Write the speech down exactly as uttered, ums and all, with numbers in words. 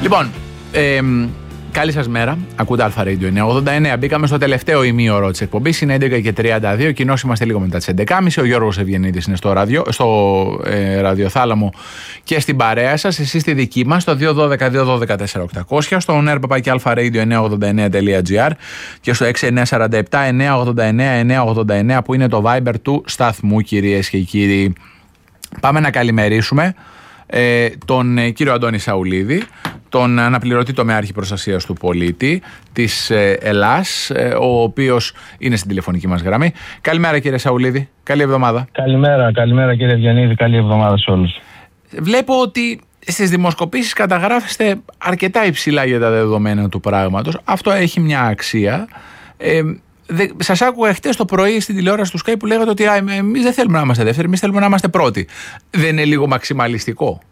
Λοιπόν, ε, καλή σας μέρα. Ακούτε Αλφα Radio εννιακόσια ογδόντα εννέα. Μπήκαμε στο τελευταίο ημίωρο της εκπομπής. Είναι έντεκα και τριάντα δύο. Κοινώς είμαστε λίγο μετά τις έντεκα και μισή. Ο Γιώργος Ευγενίδης είναι στο, ραδιο, στο ε, ραδιοθάλαμο και στην παρέα σας. Εσείς στη δική μας, στο δύο ένα δύο δύο ένα δύο τέσσερα οκτακόσια, στο on air παπάκι αλφα radio εννιακόσια ογδόντα εννέα τελεία τζι άρ και στο έξι εννιά τέσσερα επτά εννιακόσια ογδόντα εννέα εννιακόσια ογδόντα εννέα που είναι το Viber του σταθμού, κυρίες και κύριοι. Πάμε να καλημερίσουμε ε, τον ε, κύριο Αντώνη Σαουλίδη, τον αναπληρωτή τομεάρχη προστασίας του πολίτη της ε, Ελλάς, ε, ο οποίος είναι στην τηλεφωνική μας γραμμή. Καλημέρα, κύριε Σαουλίδη. Καλή εβδομάδα. Καλημέρα, καλημέρα κύριε Ευγενίδη. Καλή εβδομάδα σε όλους. Βλέπω ότι στις δημοσκοπήσεις καταγράφεστε αρκετά υψηλά για τα δεδομένα του πράγματος. Αυτό έχει μια αξία. Ε, Δε, σας άκουγα χτες το πρωί στην τηλεόραση του Sky που λέγατε ότι εμείς δεν θέλουμε να είμαστε δεύτεροι, εμείς θέλουμε να είμαστε πρώτοι. Δεν είναι λίγο μαξιμαλιστικό?